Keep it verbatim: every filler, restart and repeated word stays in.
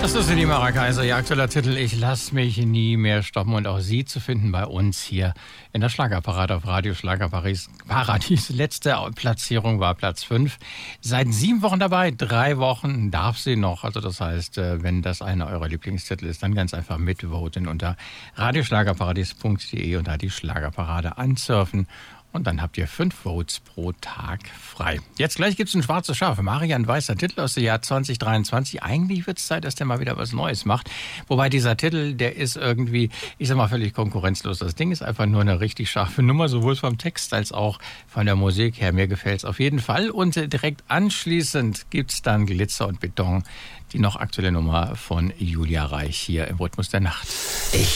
Das ist die Mara Kaiser, ihr aktueller Titel Ich lass mich nie mehr stoppen, und auch sie zu finden bei uns hier in der Schlagerparade auf Radio Schlagerparadies. Paradies. Letzte Platzierung war Platz fünf. Seit sieben Wochen dabei, drei Wochen darf sie noch. Also das heißt, wenn das einer eurer Lieblingstitel ist, dann ganz einfach mitvoten unter radioschlagerparadies punkt de und da die Schlagerparade ansurfen. Und dann habt ihr fünf Votes pro Tag frei. Jetzt gleich gibt's ein schwarzes Schaf. Marian Weißer Titel aus dem Jahr zwanzig dreiundzwanzig. Eigentlich wird's Zeit, dass der mal wieder was Neues macht. Wobei dieser Titel, der ist irgendwie, ich sag mal, völlig konkurrenzlos. Das Ding ist einfach nur eine richtig scharfe Nummer, sowohl vom Text als auch von der Musik her. Mir gefällt's auf jeden Fall. Und direkt anschließend gibt's dann Glitzer und Beton, die noch aktuelle Nummer von Julia Reich hier im Rhythmus der Nacht. Ich